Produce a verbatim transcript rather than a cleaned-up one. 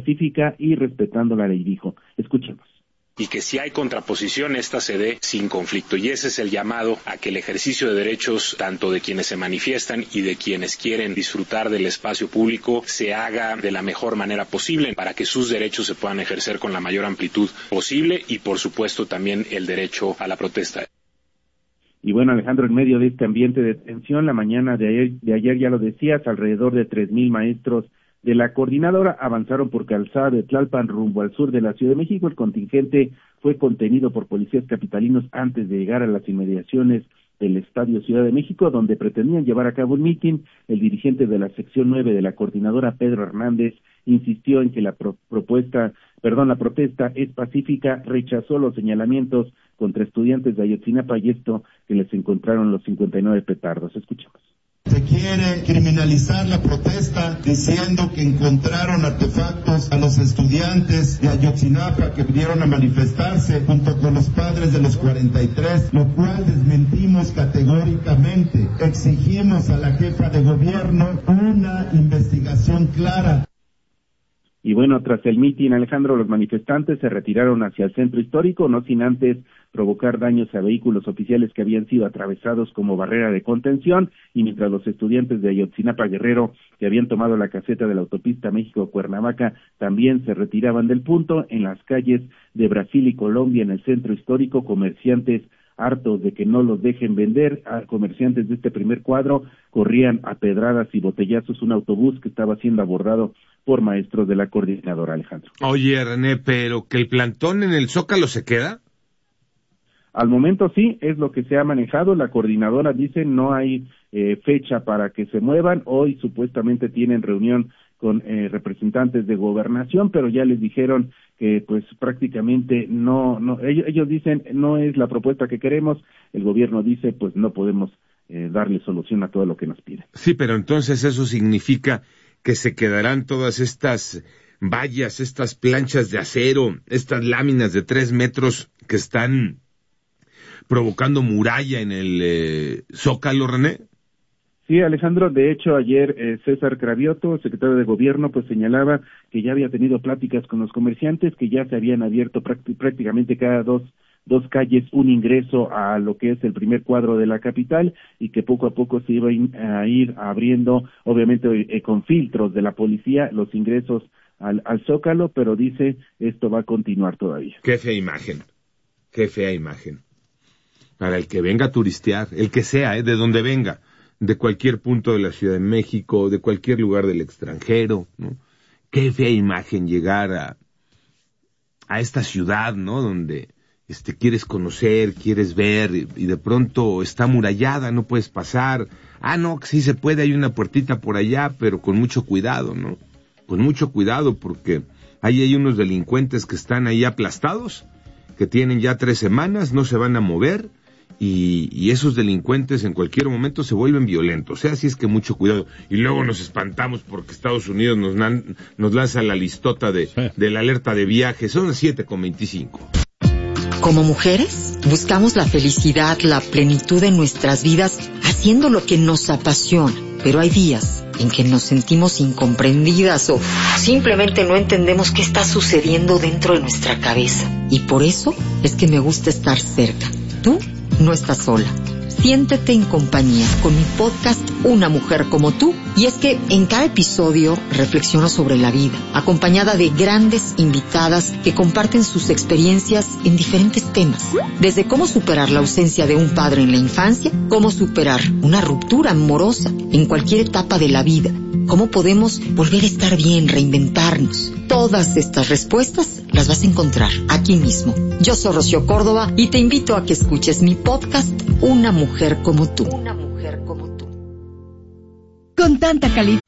pacífica y respetando la ley, dijo. Escuchemos. Y que si hay contraposición, esta se dé sin conflicto. Y ese es el llamado a que el ejercicio de derechos, tanto de quienes se manifiestan y de quienes quieren disfrutar del espacio público, se haga de la mejor manera posible para que sus derechos se puedan ejercer con la mayor amplitud posible y, por supuesto, también el derecho a la protesta. Y bueno, Alejandro, en medio de este ambiente de tensión, la mañana de ayer, de ayer ya lo decías, alrededor de tres mil maestros de la coordinadora avanzaron por Calzada de Tlalpan rumbo al sur de la Ciudad de México. El contingente fue contenido por policías capitalinos antes de llegar a las inmediaciones del Estadio Ciudad de México, donde pretendían llevar a cabo un mitin. El dirigente de la sección nueve de la coordinadora, Pedro Hernández, insistió en que la pro- propuesta, perdón, la protesta es pacífica, rechazó los señalamientos contra estudiantes de Ayotzinapa y esto que les encontraron los cincuenta y nueve petardos. Escuchemos. Se quiere criminalizar la protesta diciendo que encontraron artefactos a los estudiantes de Ayotzinapa que vinieron a manifestarse junto con los padres de los cuarenta y tres, lo cual desmentimos categóricamente. Exigimos a la jefa de gobierno una investigación clara. Y bueno, tras el mitin, Alejandro, los manifestantes se retiraron hacia el centro histórico, no sin antes provocar daños a vehículos oficiales que habían sido atravesados como barrera de contención, y mientras los estudiantes de Ayotzinapa Guerrero, que habían tomado la caseta de la autopista México-Cuernavaca, también se retiraban del punto, en las calles de Brasil y Colombia, en el centro histórico, comerciantes hartos de que no los dejen vender, a comerciantes de este primer cuadro corrían a pedradas y botellazos un autobús que estaba siendo abordado por maestros de la coordinadora, Alejandro. Oye, René, ¿pero que el plantón en el Zócalo se queda? Al momento sí, es lo que se ha manejado. La coordinadora dice no hay eh, fecha para que se muevan. Hoy supuestamente tienen reunión con eh, representantes de gobernación, pero ya les dijeron que pues prácticamente no, no ellos, ellos dicen no es la propuesta que queremos. El gobierno dice pues no podemos eh, darle solución a todo lo que nos piden. Sí, pero entonces eso significa que se quedarán todas estas vallas, estas planchas de acero, estas láminas de tres metros que están provocando muralla en el eh, Zócalo, René. Sí, Alejandro, de hecho ayer eh, César Cravioto, secretario de Gobierno, pues señalaba que ya había tenido pláticas con los comerciantes, que ya se habían abierto práct- prácticamente cada dos dos calles un ingreso a lo que es el primer cuadro de la capital y que poco a poco se iba a ir abriendo, obviamente eh, con filtros de la policía, los ingresos al, al Zócalo, pero dice esto va a continuar todavía. Qué fea imagen, qué fea imagen. Para el que venga a turistear, el que sea, eh, de donde venga, de cualquier punto de la Ciudad de México, de cualquier lugar del extranjero, ¿no? Qué fea imagen llegar a, a esta ciudad, ¿no? Donde este quieres conocer, quieres ver, y, y de pronto está amurallada, no puedes pasar. Ah, no, que sí se puede, hay una puertita por allá, pero con mucho cuidado, ¿no? Con mucho cuidado, porque ahí hay unos delincuentes que están ahí aplastados, que tienen ya tres semanas, no se van a mover, y, y esos delincuentes en cualquier momento se vuelven violentos, o sea, así es que mucho cuidado. Y luego nos espantamos porque Estados Unidos nos, nan, nos lanza la listota de, de la alerta de viaje, son las siete con veinticinco. Como mujeres, buscamos la felicidad, la plenitud en nuestras vidas, haciendo lo que nos apasiona. Pero hay días en que nos sentimos incomprendidas o simplemente no entendemos qué está sucediendo dentro de nuestra cabeza. Y por eso es que me gusta estar cerca. Tú no estás sola. Siéntete en compañía con mi podcast Una Mujer Como Tú. Y es que en cada episodio reflexiono sobre la vida, acompañada de grandes invitadas que comparten sus experiencias en diferentes temas. Desde cómo superar la ausencia de un padre en la infancia, cómo superar una ruptura amorosa en cualquier etapa de la vida, cómo podemos volver a estar bien, reinventarnos. Todas estas respuestas las vas a encontrar aquí mismo. Yo soy Rocío Córdoba y te invito a que escuches mi podcast Una Mujer Como Tú. Una Mujer Como Tú. Con tanta calidad